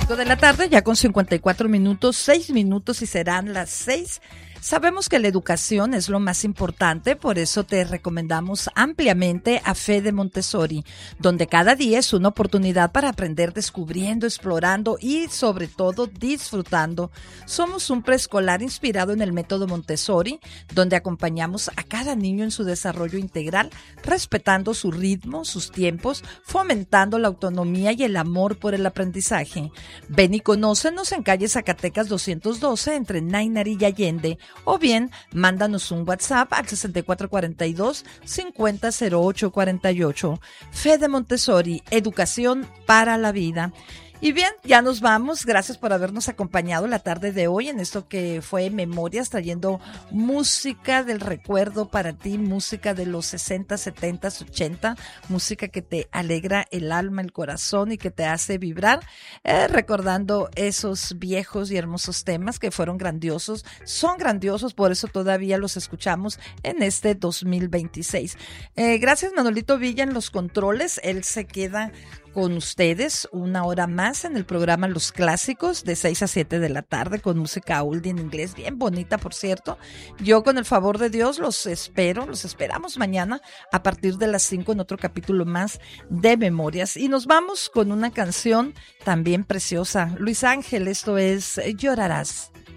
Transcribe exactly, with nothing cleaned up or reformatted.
cinco de la tarde, ya con cincuenta y cuatro minutos, seis minutos y serán las seis. Sabemos que la educación es lo más importante, por eso te recomendamos ampliamente a Fede Montessori, donde cada día es una oportunidad para aprender descubriendo, explorando y sobre todo disfrutando. Somos un preescolar inspirado en el método Montessori, donde acompañamos a cada niño en su desarrollo integral, respetando su ritmo, sus tiempos, fomentando la autonomía y el amor por el aprendizaje. Ven y conócenos en calle Zacatecas doscientos doce entre Nainari y Allende, o bien mándanos un WhatsApp al sesenta y cuatro cuarenta y dos, cincuenta cero ocho cuarenta y ocho. Fede Montessori, educación para la vida. Y bien, ya nos vamos. Gracias por habernos acompañado la tarde de hoy en esto que fue Memorias, trayendo música del recuerdo para ti, música de los sesenta, setenta, ochenta, música que te alegra el alma, el corazón y que te hace vibrar, eh, recordando esos viejos y hermosos temas que fueron grandiosos, son grandiosos, por eso todavía los escuchamos en este dos mil veintiséis. Eh, gracias Manolito Villa en los controles, él se queda con ustedes una hora más en el programa Los Clásicos de seis a siete de la tarde con música oldie en inglés, bien bonita por cierto. Yo con el favor de Dios los espero, los esperamos mañana a partir de las cinco en otro capítulo más de Memorias y nos vamos con una canción también preciosa. Luis Ángel, esto es Llorarás.